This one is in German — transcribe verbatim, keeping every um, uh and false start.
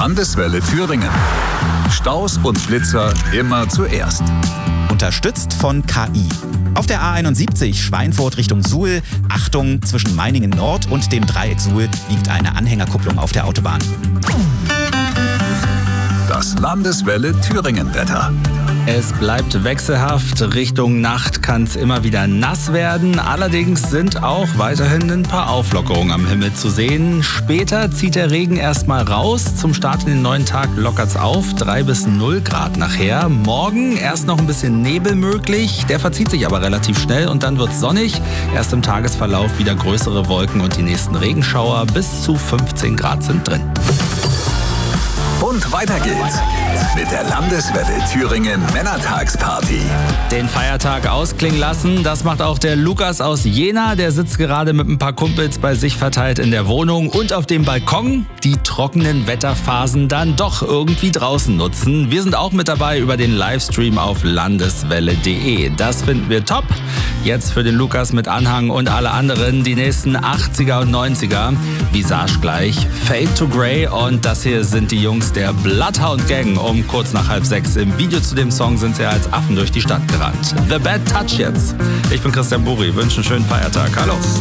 Landeswelle Thüringen. Staus und Blitzer immer zuerst. Unterstützt von K I. Auf der A einundsiebzig Schweinfurt Richtung Suhl. Achtung, zwischen Meiningen Nord und dem Dreieck Suhl liegt eine Anhängerkupplung auf der Autobahn. Das Landeswelle Thüringen-Wetter. Es bleibt wechselhaft. Richtung Nacht kann es immer wieder nass werden. Allerdings sind auch weiterhin ein paar Auflockerungen am Himmel zu sehen. Später zieht der Regen erstmal raus. Zum Start in den neuen Tag lockert's auf. drei bis null Grad nachher. Morgen erst noch ein bisschen Nebel möglich. Der verzieht sich aber relativ schnell und dann wird's sonnig. Erst im Tagesverlauf wieder größere Wolken und die nächsten Regenschauer. Bis zu fünfzehn Grad sind drin. Und weiter geht's mit der Landeswelle Thüringen Männertagsparty. Den Feiertag ausklingen lassen, das macht auch der Lukas aus Jena. Der sitzt gerade mit ein paar Kumpels bei sich verteilt in der Wohnung und auf dem Balkon. Die trockenen Wetterphasen dann doch irgendwie draußen nutzen. Wir sind auch mit dabei über den Livestream auf landeswelle punkt de. Das finden wir top. Jetzt für den Lukas mit Anhang und alle anderen die nächsten achtziger und neunziger. Visage gleich, Fade to Grey und das hier sind die Jungs der Bloodhound Gang. Um kurz nach halb sechs im Video zu dem Song sind sie als Affen durch die Stadt gerannt. The Bad Touch jetzt. Ich bin Christian Buri, wünsche einen schönen Feiertag. Hallo.